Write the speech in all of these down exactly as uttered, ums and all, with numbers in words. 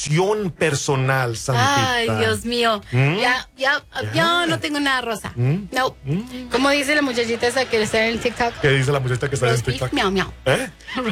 elección personal, Santita. Ay, Dios mío. ¿Mm? Ya, ya, ya no tengo nada rosa. ¿Mm? No. ¿Mm? ¿Cómo dice la muchachita esa que está en el TikTok? ¿Qué dice la muchachita que está en el TikTok? Miau, miau. ¿Eh?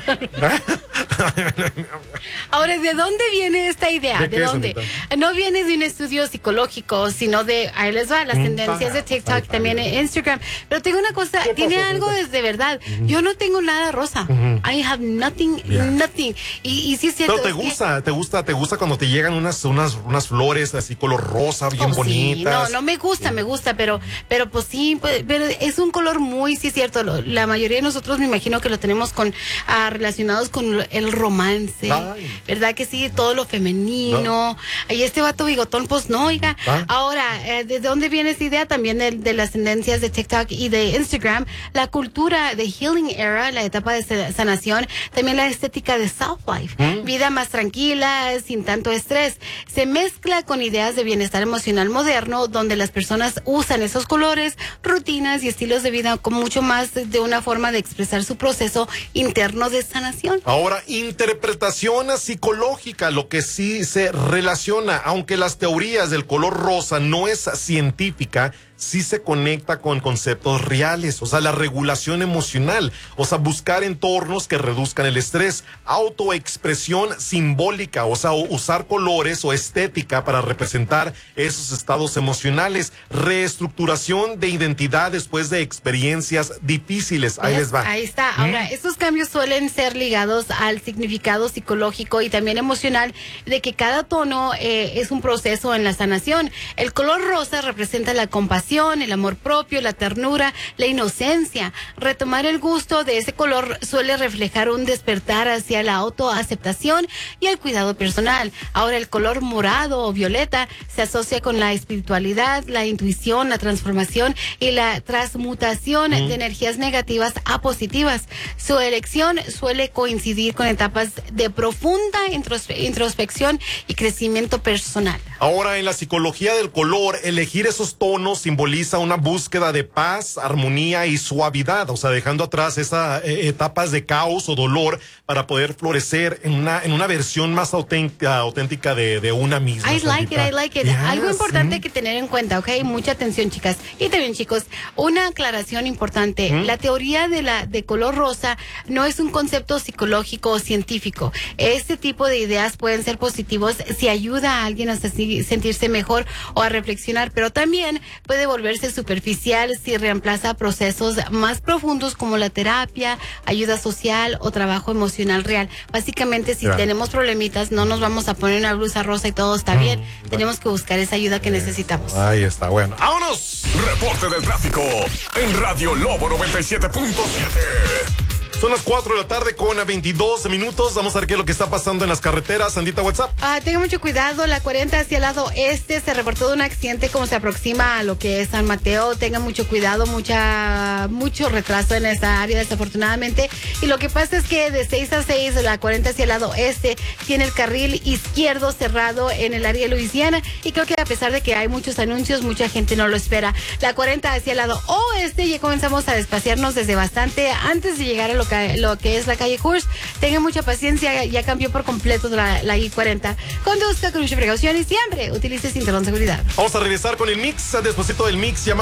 Ahora, ¿de dónde viene esta idea? ¿De, ¿De, ¿De dónde? Santita? No viene de un estudio psicológico, sino de, ahí les va, las mm, tendencias de TikTok, ay, también en Instagram. Pero tengo una cosa, tiene pasó, algo desde verdad. Uh-huh. Yo no tengo nada rosa. Uh-huh. I have nothing, yeah. nothing. Y, y sí es cierto. Pero te gusta, que... te gusta, te gusta cuando te llegan unas, unas, unas flores así color rosa, bien oh, bonitas. Sí. No, no me gusta, sí. me gusta, pero, pero pues sí, pues, pero es un color muy, sí es cierto. Lo, la mayoría de nosotros me imagino que lo tenemos con uh, relacionados con el romance, ay. ¿Verdad que sí? Todo lo femenino. No. Y este vato bigotón, pues no, oiga. ¿Ah? Ahora, eh, ¿de dónde viene esa idea? También de, de las tendencias de TikTok y de Instagram, la cultura de Healing Era, la etapa de sanación, también la estética de Soft Life, ¿Mm? Vida más tranquila, sin tanto estrés. Se mezcla con ideas de bienestar emocional moderno, donde las personas usan esos colores, rutinas y estilos de vida con mucho más de una forma de expresar su proceso interno de sanación. Ahora, interpretación psicológica, lo que sí se relaciona, aunque las teorías del color rosa no es científica, sí se conecta con conceptos reales, o sea, la regulación emocional, o sea, buscar entornos que reduzcan el estrés, autoexpresión simbólica, o sea, usar colores o estética para representar esos estados emocionales, reestructuración de identidad después de experiencias difíciles. Ahí les va. Ahí está. Ahora, ¿Mm? Estos cambios suelen ser ligados al significado psicológico y también emocional de que cada tono eh, es un proceso en la sanación. El color rosa representa la compasión, el amor propio, la ternura, la inocencia. Retomar el gusto de ese color suele reflejar un despertar hacia la autoaceptación y el cuidado personal. Ahora, el color morado o violeta se asocia con la espiritualidad, la intuición, la transformación y la transmutación mm. de energías negativas a positivas. Su elección suele coincidir con etapas de profunda introspección y crecimiento personal. Ahora, en la psicología del color, elegir esos tonos simboliza una búsqueda de paz, armonía y suavidad, o sea, dejando atrás esas eh, etapas de caos o dolor para poder florecer en una en una versión más auténtica, auténtica de, de una misma. I like it, I like it. Yes, Algo importante mm. que tener en cuenta, ¿ok? Mucha atención, chicas. Y también, chicos, una aclaración importante. ¿Mm? La teoría de la de color rosa no es un concepto psicológico o científico. Este tipo de ideas pueden ser positivos si ayuda a alguien a sentirse mejor o a reflexionar, pero también puede volverse superficial si reemplaza procesos más profundos como la terapia, ayuda social o trabajo emocional real. Básicamente, si yeah. tenemos problemitas, no nos vamos a poner una blusa rosa y todo está mm, bien. Bueno. Tenemos que buscar esa ayuda que yeah. necesitamos. Ahí está, bueno. ¡Vámonos! Reporte del tráfico en Radio Lobo noventa y siete punto siete. Son las cuatro de la tarde con veintidós minutos. Vamos a ver qué es lo que está pasando en las carreteras. Sandita, WhatsApp. Ah, tenga mucho cuidado. La cuarenta hacia el lado este se reportó de un accidente como se aproxima a lo que es San Mateo. Tenga mucho cuidado, mucha mucho retraso en esta área desafortunadamente. Y lo que pasa es que de seis a seis, la cuarenta hacia el lado este tiene el carril izquierdo cerrado en el área de Luisiana. Y creo que a pesar de que hay muchos anuncios, mucha gente no lo espera. La cuarenta hacia el lado oeste ya comenzamos a despaciarnos desde bastante antes de llegar a lo que lo que es la calle Coors. Tengan mucha paciencia, ya cambió por completo la, la I cuarenta. Conduzca con mucha precaución y siempre utilice cinturón de seguridad. Vamos a regresar con el mix, despuesito del mix llamado